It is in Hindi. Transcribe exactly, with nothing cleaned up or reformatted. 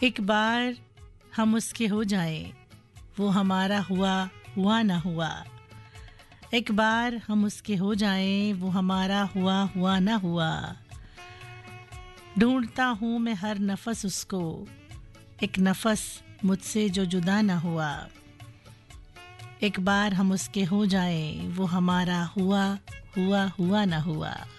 एक बार हम उसके हो जाएं, वो हमारा हुआ हुआ ना हुआ। एक बार हम उसके हो जाएं, वो हमारा हुआ हुआ ना हुआ। ढूंढता हूँ मैं हर नफस उसको, एक नफस मुझसे जो जुदा ना हुआ। एक बार हम उसके हो जाएं, वो हमारा हुआ हुआ हुआ ना हुआ।